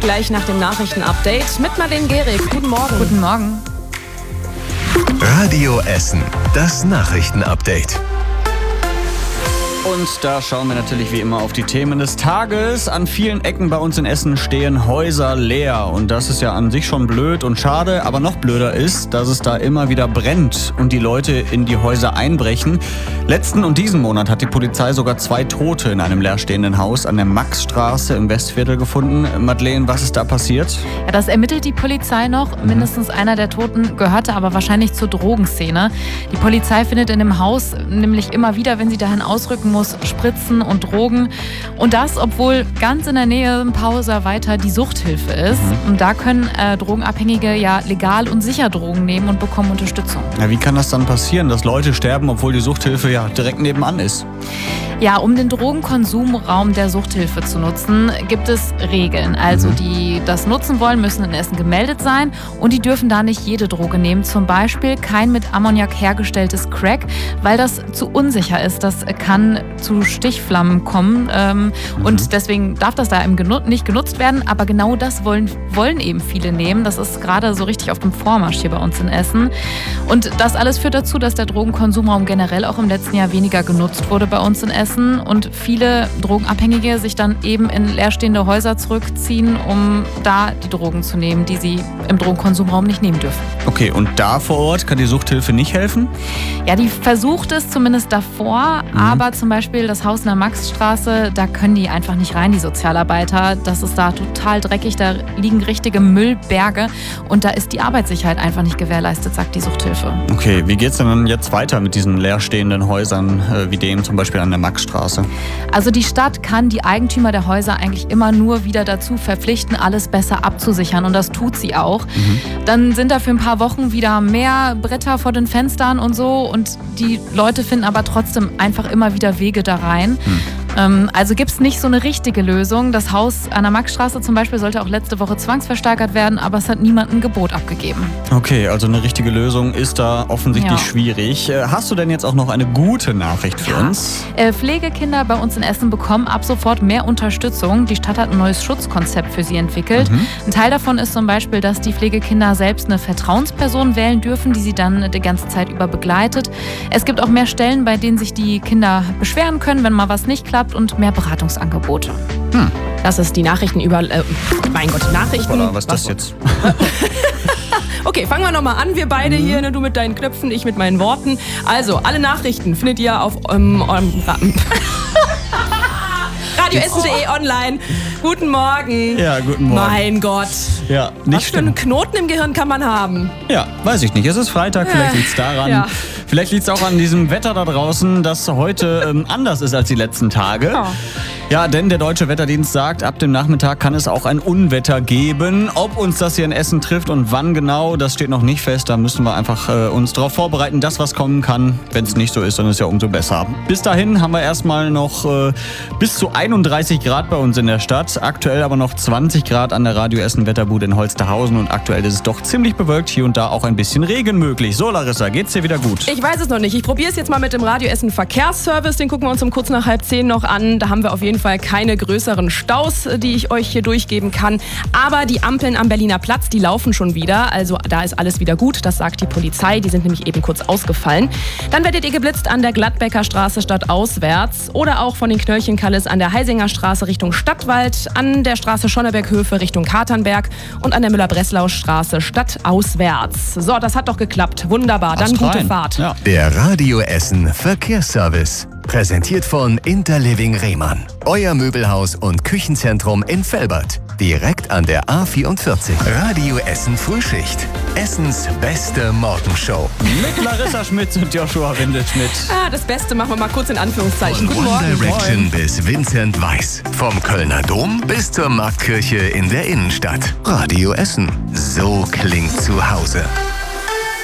gleich nach dem Nachrichtenupdate mit Marlene Gehrig. Guten Morgen. Guten Morgen. Radio Essen, das Nachrichtenupdate. Und da schauen wir natürlich wie immer auf die Themen des Tages. An vielen Ecken bei uns in Essen stehen Häuser leer. Und das ist ja an sich schon blöd und schade. Aber noch blöder ist, dass es da immer wieder brennt und die Leute in die Häuser einbrechen. Letzten und diesen Monat hat die Polizei sogar 2 Tote in einem leerstehenden Haus an der Maxstraße im Westviertel gefunden. Madeleine, was ist da passiert? Ja, das ermittelt die Polizei noch. Mindestens einer der Toten gehörte aber wahrscheinlich zur Drogenszene. Die Polizei findet in dem Haus nämlich immer wieder, wenn sie dahin ausrücken muss, Spritzen und Drogen. Und das, obwohl ganz in der Nähe ein paar Häuser weiter die Suchthilfe ist. Und da können Drogenabhängige ja legal und sicher Drogen nehmen und bekommen Unterstützung. Ja, wie kann das dann passieren, dass Leute sterben, obwohl die Suchthilfe ja direkt nebenan ist? Ja, um den Drogenkonsumraum der Suchthilfe zu nutzen, gibt es Regeln. Also die das nutzen wollen, müssen in Essen gemeldet sein und die dürfen da nicht jede Droge nehmen. Zum Beispiel kein mit Ammoniak hergestelltes Crack, weil das zu unsicher ist. Das kann zu Stichflammen kommen und deswegen darf das da eben nicht genutzt werden. Aber genau das wollen eben viele nehmen. Das ist gerade so richtig auf dem Vormarsch hier bei uns in Essen. Und das alles führt dazu, dass der Drogenkonsumraum generell auch im letzten Jahr weniger genutzt wurde bei uns in Essen. Und viele Drogenabhängige sich dann eben in leerstehende Häuser zurückziehen, um da die Drogen zu nehmen, die sie im Drogenkonsumraum nicht nehmen dürfen. Okay, und da vor Ort kann die Suchthilfe nicht helfen? Ja, die versucht es zumindest davor, aber zum Beispiel das Haus in der Maxstraße, da können die einfach nicht rein, die Sozialarbeiter. Das ist da total dreckig, da liegen richtige Müllberge und da ist die Arbeitssicherheit einfach nicht gewährleistet, sagt die Suchthilfe. Okay, wie geht's denn dann jetzt weiter mit diesen leerstehenden Häusern, wie dem zum Beispiel an der Maxstraße? Also die Stadt kann die Eigentümer der Häuser eigentlich immer nur wieder dazu verpflichten, alles besser abzusichern und das tut sie auch. Dann sind da für ein paar Wochen wieder mehr Bretter vor den Fenstern und so und die Leute finden aber trotzdem einfach immer wieder Wege da rein. Also gibt es nicht so eine richtige Lösung. Das Haus an der Maxstraße zum Beispiel sollte auch letzte Woche zwangsversteigert werden, aber es hat niemand ein Gebot abgegeben. Okay, also eine richtige Lösung ist da offensichtlich schwierig. Hast du denn jetzt auch noch eine gute Nachricht für uns? Pflegekinder bei uns in Essen bekommen ab sofort mehr Unterstützung. Die Stadt hat ein neues Schutzkonzept für sie entwickelt. Ein Teil davon ist zum Beispiel, dass die Pflegekinder selbst eine Vertrauensperson wählen dürfen, die sie dann die ganze Zeit über begleitet. Es gibt auch mehr Stellen, bei denen sich die Kinder beschweren können, wenn mal was nicht klappt und mehr Beratungsangebote. Das ist die Nachrichten Nachrichten. Oder was ist das jetzt? Okay, fangen wir nochmal an. Wir beide hier, du mit deinen Knöpfen, ich mit meinen Worten. Also, alle Nachrichten findet ihr auf radioessen.de online. Guten Morgen. Ja, guten Morgen. Mein Gott. Ja, Was für einen Knoten im Gehirn kann man haben? Ja, weiß ich nicht. Es ist Freitag, vielleicht liegt es daran. Ja. Vielleicht liegt es auch an diesem Wetter da draußen, das heute anders ist als die letzten Tage. Ja. Ja, denn der Deutsche Wetterdienst sagt, ab dem Nachmittag kann es auch ein Unwetter geben. Ob uns das hier in Essen trifft und wann genau, das steht noch nicht fest. Da müssen wir einfach uns darauf vorbereiten, dass was kommen kann. Wenn es nicht so ist, dann ist ja umso besser. Bis dahin haben wir erstmal noch bis zu 31 Grad bei uns in der Stadt. Aktuell aber noch 20 Grad an der Radio Essen Wetterbude in Holsterhausen. Und aktuell ist es doch ziemlich bewölkt. Hier und da auch ein bisschen Regen möglich. So, Larissa, geht's dir wieder gut? Ich weiß es noch nicht. Ich probiere es jetzt mal mit dem Radio Essen Verkehrsservice. Den gucken wir uns um kurz nach 9:30 noch an. Da haben wir auf jeden Fall keine größeren Staus, die ich euch hier durchgeben kann. Aber die Ampeln am Berliner Platz, die laufen schon wieder. Also da ist alles wieder gut, das sagt die Polizei. Die sind nämlich eben kurz ausgefallen. Dann werdet ihr geblitzt an der Gladbecker Straße stadtauswärts oder auch von den Knöllchenkalles an der Heisinger Straße Richtung Stadtwald, an der Straße Schonneberghöfe Richtung Katernberg und an der Müller-Breslau-Straße stadtauswärts. So, das hat doch geklappt. Wunderbar. Dann gute Fahrt. Ja. Der Radio Essen Verkehrsservice. Präsentiert von Interliving Rehmann. Euer Möbelhaus und Küchenzentrum in Velbert. Direkt an der A44. Radio Essen Frühschicht. Essens beste Morgenshow. Mit Larissa Schmitz und Joshua Windelschmidt. Das Beste machen wir mal kurz in Anführungszeichen. Von Guten One Morgen. Direction bis Vincent Weiss. Vom Kölner Dom bis zur Marktkirche in der Innenstadt. Radio Essen. So klingt zu Hause.